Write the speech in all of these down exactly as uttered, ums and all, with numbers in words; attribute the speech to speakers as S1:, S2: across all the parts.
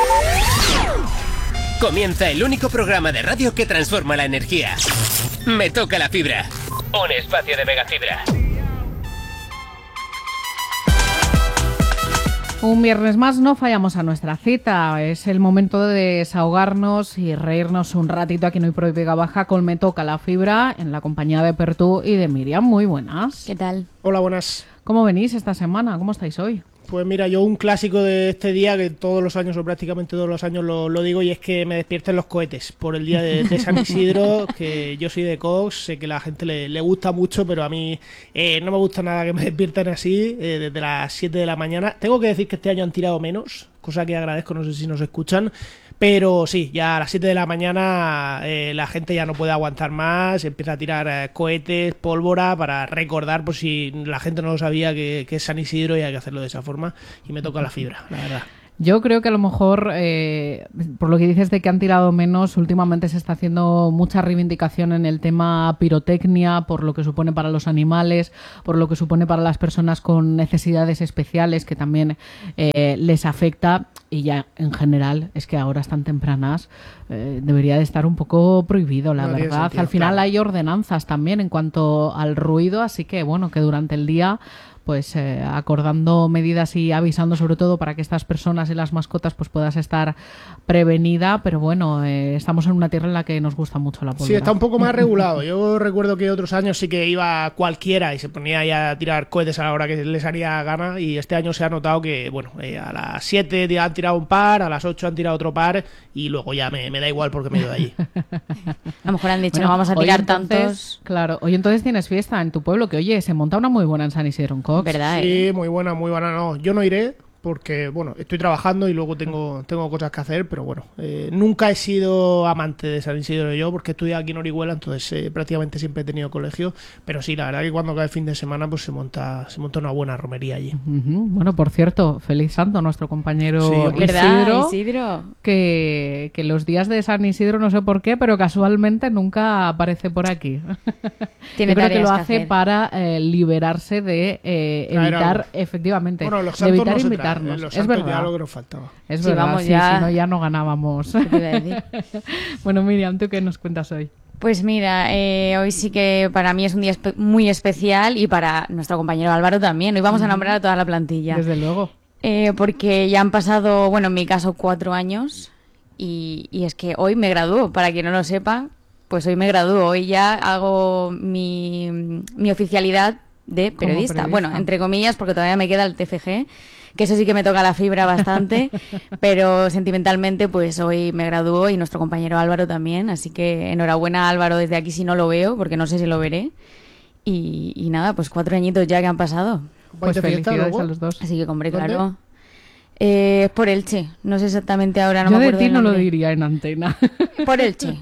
S1: Comienza el único programa de radio que transforma la energía. Me toca la fibra. Un espacio de Megafibra.
S2: Un viernes más no fallamos a nuestra cita. Es el momento de desahogarnos y reírnos un ratito aquí en Hoy por Hoy Vega Baja con Me Toca la Fibra, en la compañía de Pertú y de Miriam. Muy buenas.
S3: ¿Qué tal?
S4: Hola, buenas.
S2: ¿Cómo venís esta semana? ¿Cómo estáis hoy?
S4: Pues mira, yo un clásico de este día, que todos los años o prácticamente todos los años lo, lo digo, y es que me despierten los cohetes por el día de, de San Isidro, que yo soy de Cox, sé que a la gente le, le gusta mucho, pero a mí eh, no me gusta nada que me despierten así, eh, desde las siete de la mañana. Tengo que decir que este año han tirado menos, cosa que agradezco, no sé si nos escuchan, pero sí, ya a las siete de la mañana eh, la gente ya no puede aguantar más, empieza a tirar eh, cohetes, pólvora, para recordar, por si la gente no lo sabía, que, que es San Isidro y hay que hacerlo de esa forma, y me toca la fibra, la verdad.
S2: Yo creo que a lo mejor, eh, por lo que dices de que han tirado menos, últimamente se está haciendo mucha reivindicación en el tema pirotecnia, por lo que supone para los animales, por lo que supone para las personas con necesidades especiales, que también eh, les afecta, y ya en general es que ahora están tempranas, eh, debería de estar un poco prohibido, la
S4: no
S2: verdad.
S4: Sentido,
S2: Al final
S4: claro.
S2: hay ordenanzas también en cuanto al ruido, así que bueno, que durante el día, pues eh, acordando medidas y avisando sobre todo para que estas personas y las mascotas pues puedas estar prevenida, pero bueno, eh, estamos en una tierra en la que nos gusta mucho la pólvora.
S4: Sí, está un poco más regulado. Yo recuerdo que otros años sí que iba cualquiera y se ponía ya a tirar cohetes a la hora que les haría gana, y este año se ha notado que, bueno, eh, a las siete ya han tirado un par, a las ocho han tirado otro par, y luego ya me, me da igual porque me he ido de allí.
S3: A lo mejor han dicho,
S2: Bueno,
S3: no vamos a
S2: hoy
S3: tirar
S2: entonces,
S3: tantos.
S2: Claro, hoy entonces tienes fiesta en tu pueblo, que oye, se monta una muy buena en San Isidro en Cox.
S3: ¿Verdad?
S4: Sí,
S3: eh?
S4: muy buena, muy buena. No, yo no iré porque, bueno, estoy trabajando y luego tengo, tengo cosas que hacer, pero bueno, eh, nunca he sido amante de San Isidro yo, porque estudié aquí en Orihuela, entonces eh, prácticamente siempre he tenido colegio, pero sí, la verdad que cuando cae el fin de semana pues se monta se monta una buena romería allí.
S2: Uh-huh. Bueno, por cierto, feliz santo nuestro compañero
S4: Sí, hombre.
S3: ¿Verdad,
S2: Isidro,
S3: Isidro?
S2: que, que los días de San Isidro no sé por qué, pero casualmente nunca aparece por aquí.
S3: Tiene
S2: Yo creo que
S3: tareas
S2: lo
S3: que
S2: hacer
S3: hacer.
S2: para eh, liberarse de eh,
S4: Traer
S2: evitar,
S4: algo.
S2: efectivamente,
S4: Bueno, los
S2: de
S4: santos
S2: evitar
S4: no se traen,
S2: invitarnos.
S4: eh, los
S2: Es
S4: santos ya
S2: verdad.
S4: lo que nos faltaba.
S2: Es
S3: Sí,
S2: verdad,
S3: vamos,
S2: sí,
S3: ya-
S2: si no ya no ganábamos.
S3: ¿Qué te iba a decir?
S2: Bueno, Miriam, ¿tú qué nos cuentas hoy?
S3: Pues mira, eh, hoy sí que para mí es un día espe- muy especial, y para nuestro compañero Álvaro también. Hoy vamos a nombrar a toda la plantilla.
S2: Desde luego.
S3: Eh, porque ya han pasado, bueno, en mi caso, cuatro años, y, y es que hoy me gradúo. Para quien no lo sepa, pues hoy me gradúo. Hoy ya hago mi, mi oficialidad de periodista.
S2: periodista.
S3: Bueno, entre comillas, porque todavía me queda el T F G, que eso sí que me toca la fibra bastante, pero sentimentalmente pues hoy me gradúo, y nuestro compañero Álvaro también, así que enhorabuena Álvaro desde aquí si no lo veo, porque no sé si lo veré. Y, y nada, pues cuatro añitos ya que han pasado.
S2: Pues
S4: ¿Vais de fiesta
S2: felicidades
S4: luego?
S2: a los dos.
S3: Así que, hombre,
S4: ¿Dónde?
S3: claro. Eh, por Elche. No sé exactamente ahora, no
S2: Yo
S3: me
S2: de
S3: acuerdo
S2: ti
S3: del
S2: no lo
S3: nombre.
S2: diría en antena.
S3: Por Elche.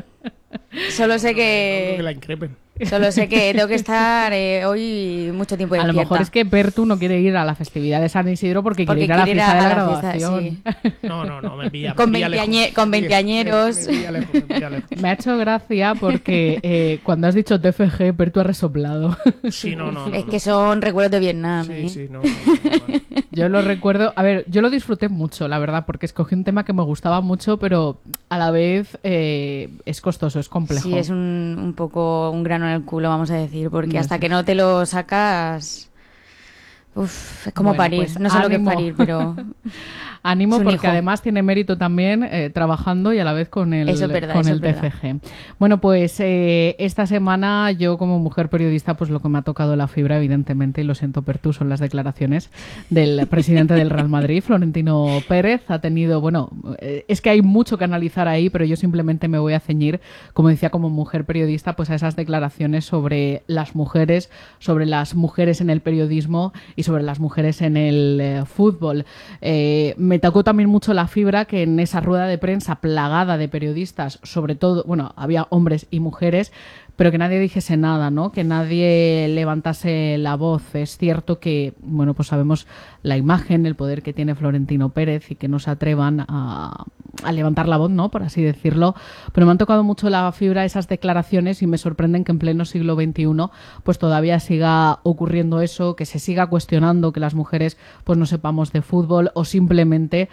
S3: Solo sé
S4: No creo que la
S3: que...
S4: increpen.
S3: Solo sé que tengo que estar eh, hoy mucho tiempo
S2: A lo
S3: despierta.
S2: mejor es que Pertu no quiere ir a la festividad de San Isidro porque,
S3: Porque
S2: quiere ir a la
S3: quiere ir
S2: fiesta
S3: a-
S2: de la
S3: a la fiesta,
S2: graduación.
S4: No, no, no, me pilla.
S3: Con
S4: me pilla
S3: veinteañe-
S4: lejos.
S3: con
S4: Sí,
S3: veinteañeros.
S4: Me, me pilla lejos, me pilla lejos.
S2: Me ha hecho gracia porque eh, cuando has dicho T F G, Pertu ha resoplado.
S4: Sí, no, no, no.
S3: Es
S4: no.
S3: que son recuerdos de Vietnam.
S4: Sí,
S3: ¿eh?
S4: sí, no. no, no, no.
S2: Yo lo recuerdo, a ver, yo lo disfruté mucho, la verdad, porque escogí un tema que me gustaba mucho, pero a la vez eh, es costoso, es complejo.
S3: Sí, es un, un poco un grano en el culo, vamos a decir, porque
S2: No
S3: hasta
S2: sé.
S3: que no te lo sacas... Uf, es como
S2: Bueno,
S3: parir.
S2: pues
S3: no sé lo que es
S2: ánimo.
S3: parir, pero...
S2: Ánimo,
S3: Es un
S2: porque
S3: hijo.
S2: además tiene mérito también eh, trabajando y a la vez con el,
S3: Eso es verdad,
S2: con
S3: eso
S2: el
S3: es
S2: T F G. Bueno, pues eh, esta semana yo como mujer periodista, pues lo que me ha tocado la fibra, evidentemente, y lo siento Pertu, son las declaraciones del presidente del Real Madrid, Florentino Pérez. Ha tenido, bueno, eh, es que hay mucho que analizar ahí, pero yo simplemente me voy a ceñir, como decía, como mujer periodista, pues a esas declaraciones sobre las mujeres, sobre las mujeres en el periodismo y sobre las mujeres en el eh, fútbol. Eh, me tocó también mucho la fibra que en esa rueda de prensa plagada de periodistas, sobre todo, bueno, había hombres y mujeres, pero que nadie dijese nada, ¿no? Que nadie levantase la voz. Es cierto que, bueno, pues sabemos la imagen, el poder que tiene Florentino Pérez y que no se atrevan a, a levantar la voz, ¿no? Por así decirlo, pero me han tocado mucho la fibra esas declaraciones y me sorprenden que en pleno siglo veintiuno pues todavía siga ocurriendo eso, que se siga cuestionando que las mujeres pues no sepamos de fútbol o simplemente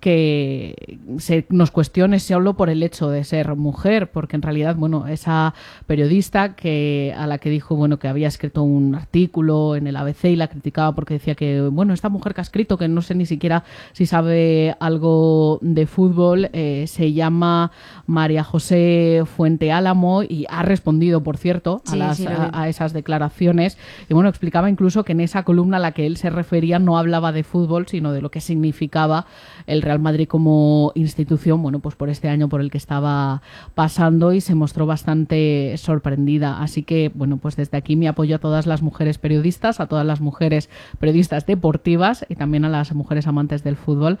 S2: que se nos cuestione solo por el hecho de ser mujer, porque en realidad, bueno, esa periodista que a la que dijo, bueno, que había escrito un artículo en el A B C y la criticaba porque decía que, bueno, esta mujer que ha escrito, que no sé ni siquiera si sabe algo de fútbol, eh, se llama María José Fuente Álamo y ha respondido, por cierto, a,
S3: sí,
S2: las,
S3: sí,
S2: a, a esas declaraciones. Y bueno, explicaba incluso que en esa columna a la que él se refería no hablaba de fútbol, sino de lo que significaba el Real Madrid como institución, bueno, pues por este año por el que estaba pasando, y se mostró bastante sorprendida. Así que, bueno, pues desde aquí mi apoyo a todas las mujeres periodistas, a todas las mujeres periodistas deportivas y también a las mujeres amantes del fútbol,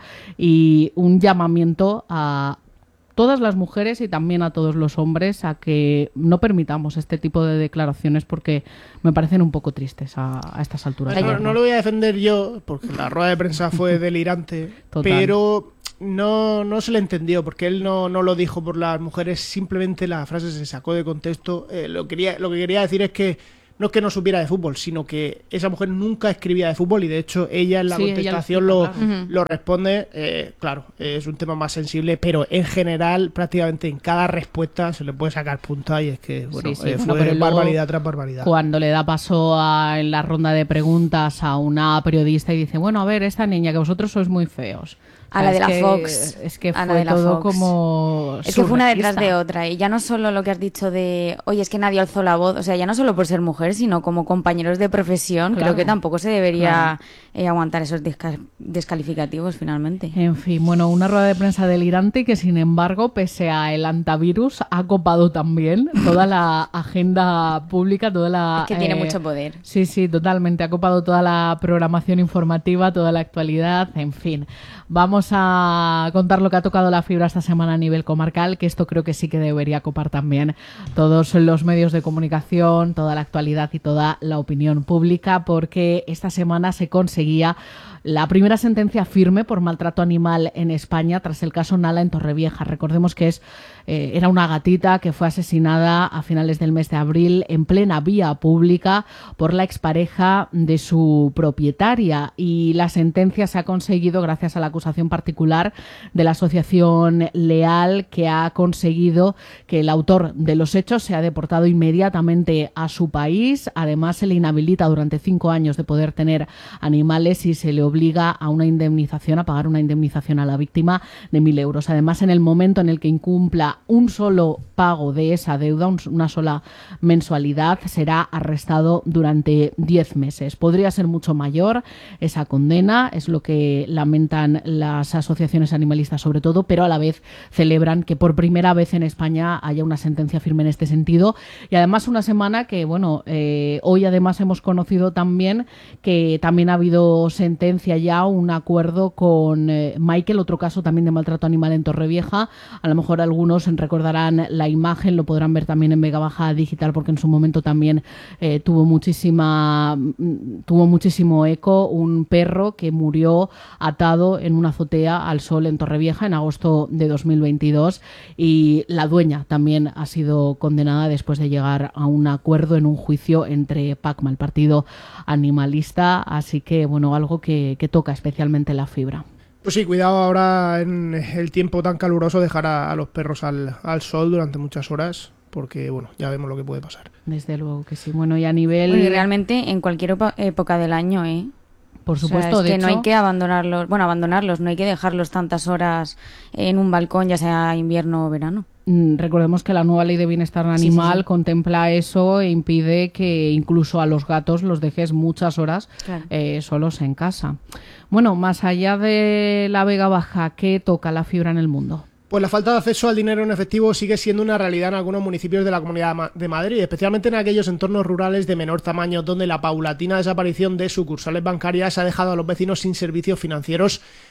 S2: y un llamamiento a todas las mujeres y también a todos los hombres a que no permitamos este tipo de declaraciones porque me parecen un poco tristes a, a estas alturas.
S4: No, no lo voy a defender yo porque la rueda de prensa fue delirante,
S2: Total.
S4: pero no, no se le entendió porque él no, no lo dijo por las mujeres, simplemente la frase se sacó de contexto. Eh, lo, quería, lo que quería decir es que no es que no supiera de fútbol, sino que esa mujer nunca escribía de fútbol y de hecho ella en la
S2: sí,
S4: contestación
S2: lo,
S4: lo,
S2: explica, claro.
S4: lo responde. Eh, claro, eh, es un tema más sensible, pero en general prácticamente en cada respuesta se le puede sacar punta y es que bueno,
S2: sí, sí.
S4: eh,
S2: bueno
S4: fue
S2: pero
S4: barbaridad tras barbaridad.
S2: Cuando le da paso a, en la ronda de preguntas a una periodista y dice, bueno, a ver, esta niña, que vosotros sois muy feos.
S3: A la de la
S2: que,
S3: Fox.
S2: Es que
S3: a la
S2: fue
S3: de la
S2: todo
S3: Fox.
S2: como
S3: Es que fue una detrás
S2: surrealista.
S3: de otra. Y ya no solo lo que has dicho de, oye, es que nadie alzó la voz. O sea, ya no solo por ser mujer, sino como compañeros de profesión.
S2: Claro.
S3: Creo que tampoco se debería
S2: Claro.
S3: eh, aguantar esos desca- descalificativos finalmente.
S2: En fin, bueno, una rueda de prensa delirante que, sin embargo, pese a el antivirus, ha copado también toda la agenda pública, toda la...
S3: Es que tiene
S2: eh,
S3: mucho poder.
S2: Sí, sí, totalmente. Ha copado toda la programación informativa, toda la actualidad, en fin. Vamos a contar lo que ha tocado la fibra esta semana a nivel comarcal, que esto creo que sí que debería copar también todos los medios de comunicación, toda la actualidad y toda la opinión pública, porque esta semana se conseguía la primera sentencia firme por maltrato animal en España tras el caso Nala en Torrevieja. Recordemos que es eh, era una gatita que fue asesinada a finales del mes de abril en plena vía pública por la expareja de su propietaria, y la sentencia se ha conseguido gracias a la acusación particular de la asociación Leal, que ha conseguido que el autor de los hechos sea deportado inmediatamente a su país. Además, se le inhabilita durante cinco años de poder tener animales y se le obliga a una indemnización, a pagar una indemnización a la víctima de mil euros. Además, en el momento en el que incumpla un solo pago de esa deuda, un, una sola mensualidad, será arrestado durante diez meses. Podría ser mucho mayor esa condena, es lo que lamentan las asociaciones animalistas sobre todo, pero a la vez celebran que por primera vez en España haya una sentencia firme en este sentido. Y además una semana que, bueno, eh, hoy además hemos conocido también que también ha habido sentencia ya, un acuerdo con eh, Michael, otro caso también de maltrato animal en Torrevieja. A lo mejor algunos recordarán la imagen, lo podrán ver también en Vega Baja Digital, porque en su momento también eh, tuvo muchísima tuvo muchísimo eco, un perro que murió atado en una azotea al sol en Torrevieja en agosto de dos mil veintidós, y la dueña también ha sido condenada después de llegar a un acuerdo en un juicio entre PACMA, el partido animalista. Así que, bueno, algo que, que toca especialmente la fibra.
S4: Pues sí, cuidado ahora en el tiempo tan caluroso, dejar a, a los perros al, al sol durante muchas horas, porque bueno, ya vemos lo que puede pasar.
S2: Desde luego que sí. Bueno, y a nivel...
S3: Bueno, y realmente en cualquier opa- época del año, ¿eh?
S2: Por supuesto,
S3: o sea, es
S2: de
S3: que
S2: hecho...
S3: no hay que abandonarlos, bueno, abandonarlos, no hay que dejarlos tantas horas en un balcón, ya sea invierno o verano.
S2: Recordemos que la nueva ley de bienestar animal sí, sí, sí. contempla eso e impide que incluso a los gatos los dejes muchas horas claro. eh, solos en casa. Bueno, más allá de la Vega Baja, ¿qué toca la fibra en el mundo?
S4: Pues la falta de acceso al dinero en efectivo sigue siendo una realidad en algunos municipios de la Comunidad de Madrid, especialmente en aquellos entornos rurales de menor tamaño, donde la paulatina desaparición de sucursales bancarias ha dejado a los vecinos sin servicios financieros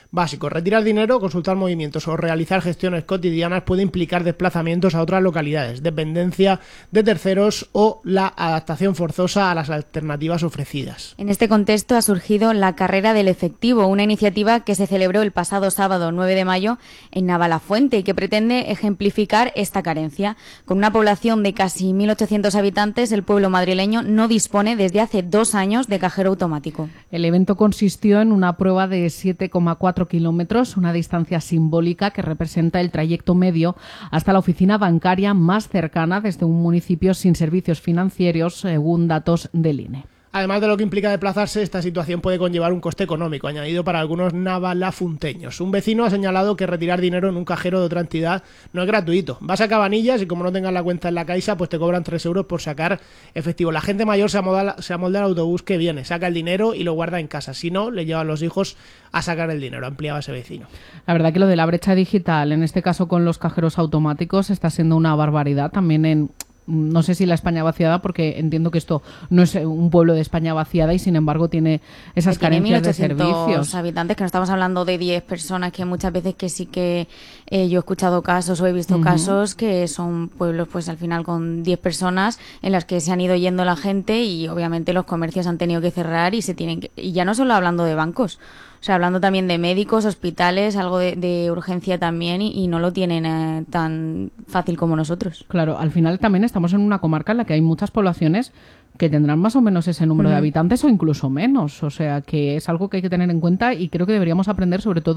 S4: básicos. Retirar dinero, consultar movimientos o realizar gestiones cotidianas puede implicar desplazamientos a otras localidades, dependencia de terceros o la adaptación forzosa a las alternativas ofrecidas.
S3: En este contexto ha surgido la Carrera del Efectivo, una iniciativa que se celebró el pasado sábado nueve de mayo en Navalafuente y que pretende ejemplificar esta carencia. Con una población de casi mil ochocientos habitantes, el pueblo madrileño no dispone desde hace dos años de cajero automático.
S2: El evento consistió en una prueba de siete coma cuatro kilómetros, una distancia simbólica que representa el trayecto medio hasta la oficina bancaria más cercana desde un municipio sin servicios financieros, según datos del I N E.
S4: Además de lo que implica desplazarse, esta situación puede conllevar un coste económico añadido para algunos navalafunteños. Un vecino ha señalado que retirar dinero en un cajero de otra entidad no es gratuito. Vas a Cabanillas y como no tengas la cuenta en la Caixa, pues te cobran tres euros por sacar efectivo. La gente mayor se amolda, se amolda al autobús que viene, saca el dinero y lo guarda en casa. Si no, le llevan los hijos a sacar el dinero, ampliaba ese vecino.
S2: La verdad que lo de la brecha digital, en este caso con los cajeros automáticos, está siendo una barbaridad también en... No sé si la España vaciada, porque entiendo que esto no es un pueblo de España vaciada y sin embargo tiene esas
S3: tiene
S2: carencias de
S3: mil ochocientos
S2: servicios.
S3: Habitantes, que no estamos hablando de diez personas, que muchas veces que sí que eh, yo he escuchado casos o he visto uh-huh. casos que son pueblos pues al final con diez personas en las que se han ido yendo la gente y obviamente los comercios han tenido que cerrar y se tienen que, y ya no solo hablando de bancos, o sea, hablando también de médicos, hospitales, algo de, de urgencia también y, y no lo tienen eh, tan fácil como nosotros.
S2: Claro, al final también estamos en una comarca en la que hay muchas poblaciones que tendrán más o menos ese número uh-huh. de habitantes o incluso menos. O sea, que es algo que hay que tener en cuenta y creo que deberíamos aprender sobre todo